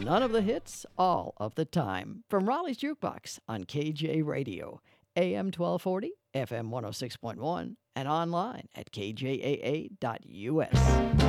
None of the hits, all of the time. From Raleigh's Jukebox on KJ Radio, AM 1240, FM 106.1, and online at kjaa.us.